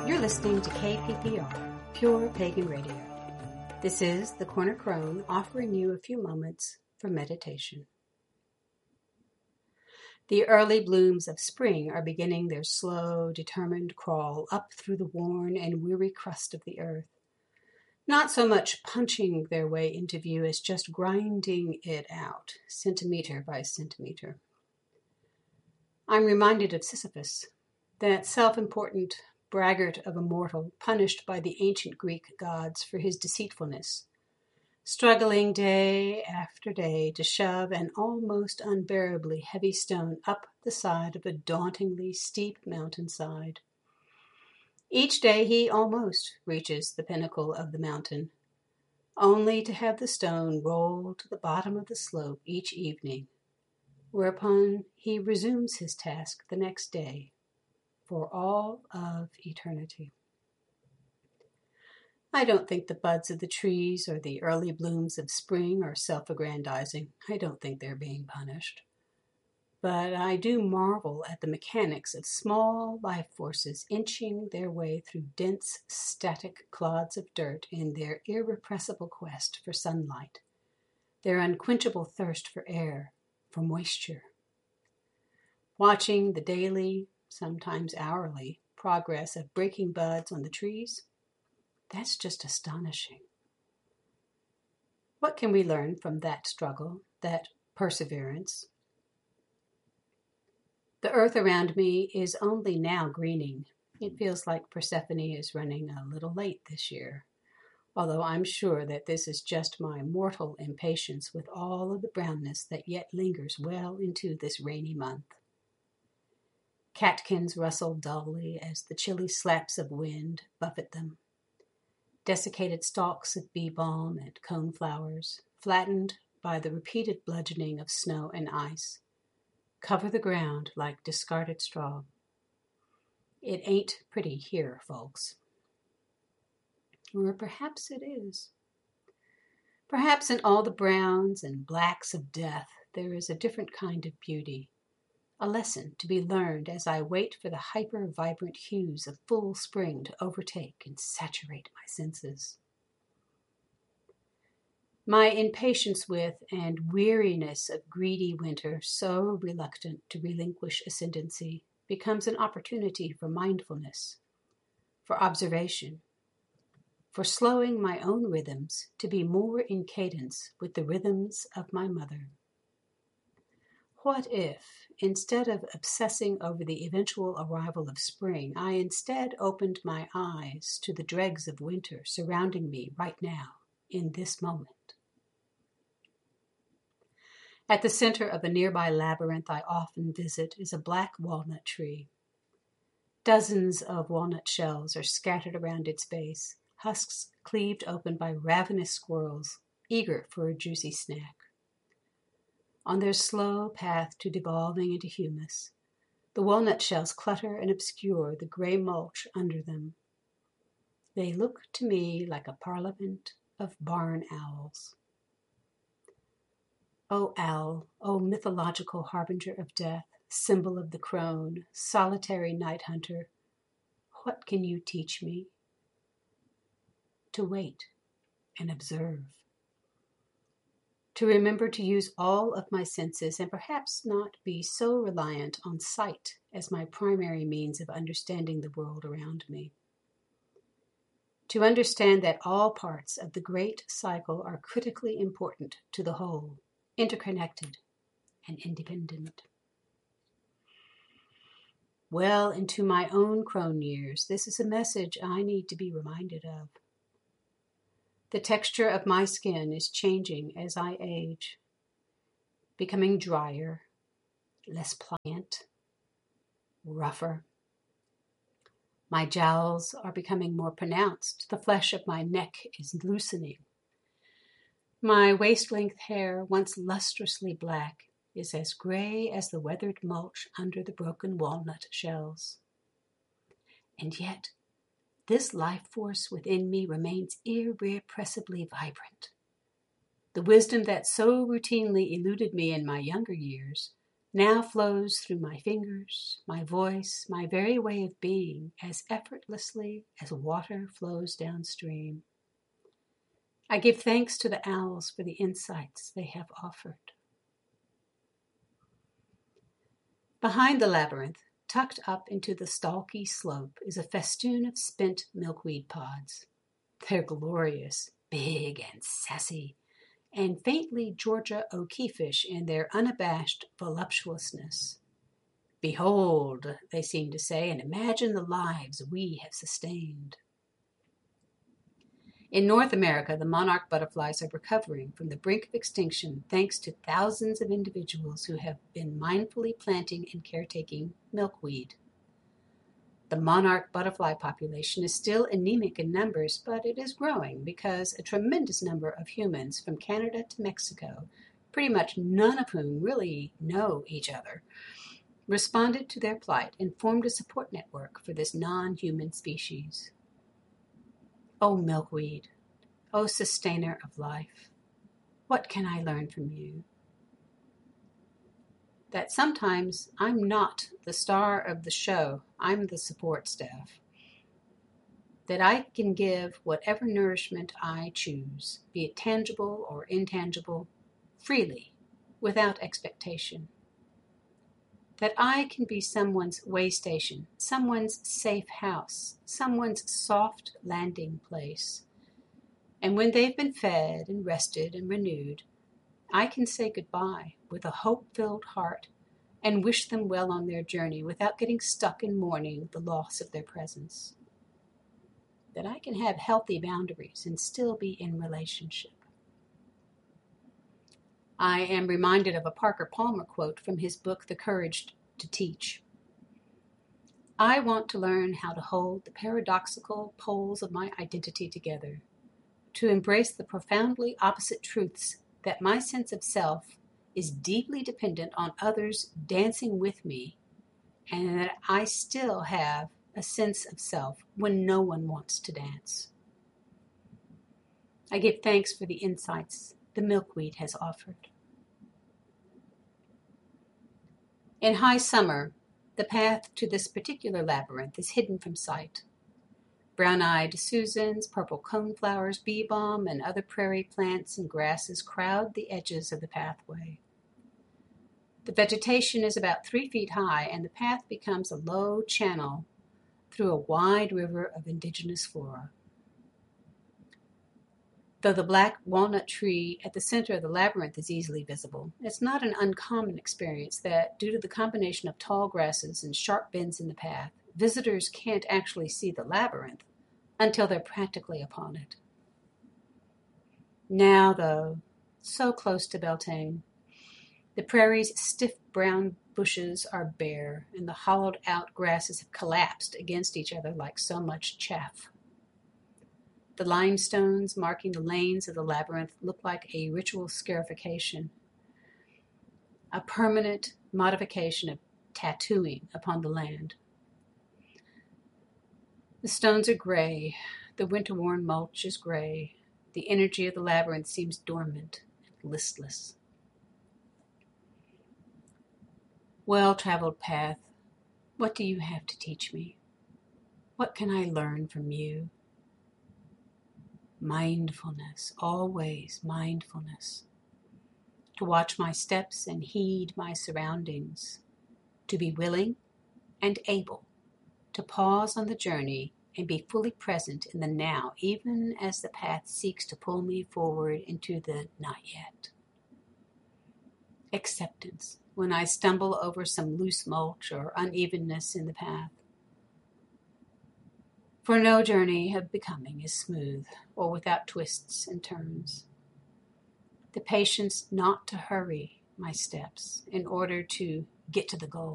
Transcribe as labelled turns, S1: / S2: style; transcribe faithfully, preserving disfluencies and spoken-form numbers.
S1: You're listening to K P P R, Pure Pagan Radio. This is the Corner Crone offering you a few moments for meditation. The early blooms of spring are beginning their slow, determined crawl up through the worn and weary crust of the earth, not so much punching their way into view as just grinding it out, centimeter by centimeter. I'm reminded of Sisyphus, that self-important braggart of a mortal punished by the ancient Greek gods for his deceitfulness, struggling day after day to shove an almost unbearably heavy stone up the side of a dauntingly steep mountainside. Each day he almost reaches the pinnacle of the mountain, only to have the stone roll to the bottom of the slope each evening, whereupon he resumes his task the next day, for all of eternity. I don't think the buds of the trees or the early blooms of spring are self-aggrandizing. I don't think they're being punished. But I do marvel at the mechanics of small life forces inching their way through dense, static clods of dirt in their irrepressible quest for sunlight, their unquenchable thirst for air, for moisture. Watching the daily, sometimes hourly, progress of breaking buds on the trees, that's just astonishing. What can we learn from that struggle, that perseverance? The earth around me is only now greening. It feels like Persephone is running a little late this year, although I'm sure that this is just my mortal impatience with all of the brownness that yet lingers well into this rainy month. Catkins rustle dully as the chilly slaps of wind buffet them. Desiccated stalks of bee balm and coneflowers, flattened by the repeated bludgeoning of snow and ice, cover the ground like discarded straw. It ain't pretty here, folks. Or perhaps it is. Perhaps in all the browns and blacks of death there is a different kind of beauty, a lesson to be learned as I wait for the hyper-vibrant hues of full spring to overtake and saturate my senses. My impatience with and weariness of greedy winter, so reluctant to relinquish ascendancy, becomes an opportunity for mindfulness, for observation, for slowing my own rhythms to be more in cadence with the rhythms of my mother. What if, instead of obsessing over the eventual arrival of spring, I instead opened my eyes to the dregs of winter surrounding me right now, in this moment? At the center of a nearby labyrinth I often visit is a black walnut tree. Dozens of walnut shells are scattered around its base, husks cleaved open by ravenous squirrels, eager for a juicy snack. On their slow path to devolving into humus, the walnut shells clutter and obscure the gray mulch under them. They look to me like a parliament of barn owls. O owl, O mythological harbinger of death, symbol of the crone, solitary night hunter, what can you teach me? To wait and observe. To remember to use all of my senses and perhaps not be so reliant on sight as my primary means of understanding the world around me. To understand that all parts of the great cycle are critically important to the whole, interconnected and independent. Well into my own crone years, this is a message I need to be reminded of. The texture of my skin is changing as I age, becoming drier, less pliant, rougher. My jowls are becoming more pronounced. The flesh of my neck is loosening. My waist-length hair, once lustrously black, is as gray as the weathered mulch under the broken walnut shells. And yet, this life force within me remains irrepressibly vibrant. The wisdom that so routinely eluded me in my younger years now flows through my fingers, my voice, my very way of being, as effortlessly as water flows downstream. I give thanks to the owls for the insights they have offered. Behind the labyrinth, tucked up into the stalky slope, is a festoon of spent milkweed pods. They're glorious, big and sassy, and faintly Georgia O'Keeffe-ish in their unabashed voluptuousness. Behold, they seem to say, and imagine the lives we have sustained. In North America, the monarch butterflies are recovering from the brink of extinction thanks to thousands of individuals who have been mindfully planting and caretaking milkweed. The monarch butterfly population is still anemic in numbers, but it is growing because a tremendous number of humans from Canada to Mexico, pretty much none of whom really know each other, responded to their plight and formed a support network for this non-human species. Oh, milkweed, oh, sustainer of life, what can I learn from you? That sometimes I'm not the star of the show, I'm the support staff. That I can give whatever nourishment I choose, be it tangible or intangible, freely, without expectation. That I can be someone's way station, someone's safe house, someone's soft landing place. And when they've been fed and rested and renewed, I can say goodbye with a hope-filled heart and wish them well on their journey without getting stuck in mourning the loss of their presence. That I can have healthy boundaries and still be in relationship. I am reminded of a Parker Palmer quote from his book, The Courage to Teach. I want to learn how to hold the paradoxical poles of my identity together, to embrace the profoundly opposite truths that my sense of self is deeply dependent on others dancing with me, and that I still have a sense of self when no one wants to dance. I give thanks for the insights the milkweed has offered. In high summer, the path to this particular labyrinth is hidden from sight. Brown-eyed Susans, purple coneflowers, bee balm, and other prairie plants and grasses crowd the edges of the pathway. The vegetation is about three feet high, and the path becomes a low channel through a wide river of indigenous flora. Though the black walnut tree at the center of the labyrinth is easily visible, it's not an uncommon experience that, due to the combination of tall grasses and sharp bends in the path, visitors can't actually see the labyrinth until they're practically upon it. Now, though, so close to Beltane, the prairie's stiff brown bushes are bare, and the hollowed-out grasses have collapsed against each other like so much chaff. The limestones marking the lanes of the labyrinth look like a ritual scarification, a permanent modification of tattooing upon the land. The stones are gray, the winter-worn mulch is gray, the energy of the labyrinth seems dormant and listless. Well-traveled path, what do you have to teach me? What can I learn from you? Mindfulness, always mindfulness. To watch my steps and heed my surroundings. To be willing and able to pause on the journey and be fully present in the now, even as the path seeks to pull me forward into the not yet. Acceptance when I stumble over some loose mulch or unevenness in the path. For no journey of becoming is smooth or without twists and turns. The patience not to hurry my steps in order to get to the goal.